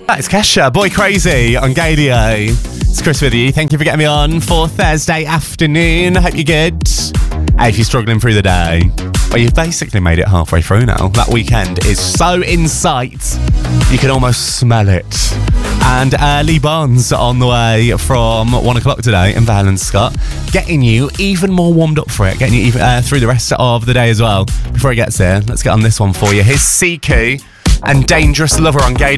That is Kesha, Boy Crazy on Gadio. It's Chris with you. Thank you for getting me on for Thursday afternoon. Hope you're good. Hey, if you're struggling through the day, well, you've basically made it halfway through now. That weekend is so in sight, you can almost smell it. And Lee Barnes on the way from 1 o'clock today in Vale and Scott, getting you even more warmed up for it, getting you even through the rest of the day as well. Before he gets here, let's get on this one for you. Here's Siku and Dangerous Lover on Gadio.